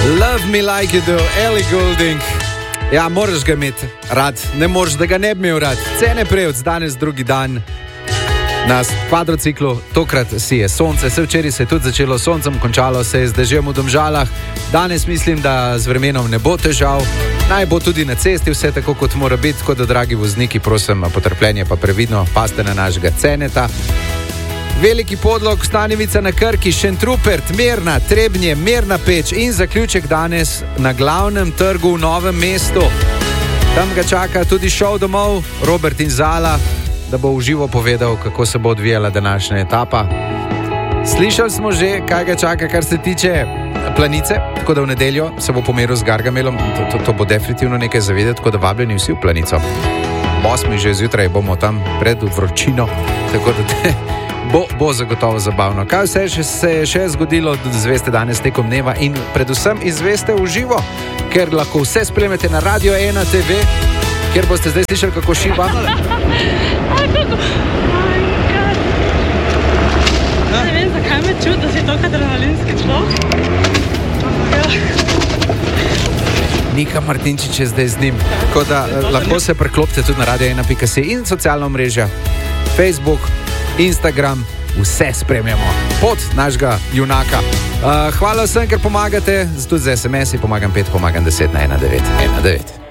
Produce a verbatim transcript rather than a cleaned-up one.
Love me like you do, Ellie Goulding. Ja, moraš ga imeti rad, ne moreš, da ga ne bi imel rad. Cene prejevc, danes drugi dan na kvadrociklu, tokrat si je sonce, se včeraj se je tudi začelo soncem, končalo se je z dežjem v Domžalah. Danes mislim, da z vremenom ne bo težav, naj bo tudi na cesti vse tako, kot mora biti, tako da, dragi vozniki, prosim, potrpljenje pa previdno, paste na našega Ceneta. Veliki Podlog, Stanovica na Krki, Šentrupert, Mirna, Trebnje, Mirna Peč in zaključek danes na glavnem trgu v Novem mestu. Tam ga čaka tudi šov domov, Robert in Zala, da bo v živo povedal, kako se bo odvijala današnja etapa. Slišali smo že, kaj ga čaka, kar se tiče Planice, tako da v nedeljo se bo pomeril z Gargamelom, to, to, to bo definitivno nekaj zavedeti, tako da vabljeni vsi v Planico. Osmi že zjutraj bomo tam pred vročino, tako da te... Bo, bo zagotovo zabavno. Kaj vse še, se je še zgodilo, izveste danes tekom dneva in predvsem izveste v živo, ker lahko vse spremljate na Radio ena te ve, kjer boste zdaj slišali, kako šiba. Ne vem, zakaj me čuti, da si toliko adrenalinski človek. Nika Martinčič je zdaj z njim. Tako da lahko se preklopite tudi na radio ena pika si in socialna omrežja, Facebook, Instagram, vse spremljamo. Pot našega junaka. Uh, hvala vsem, ker pomagate, tudi z es em esi, pomagam pet, pomagam deset na ena devet ena devet.